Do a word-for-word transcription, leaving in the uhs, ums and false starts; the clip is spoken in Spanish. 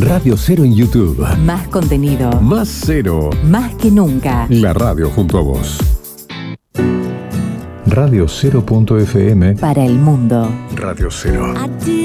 Radio Cero en YouTube. Más contenido. Más cero. Más que nunca. La radio junto a vos. Radio Cero punto F M. Para el mundo. Radio Cero.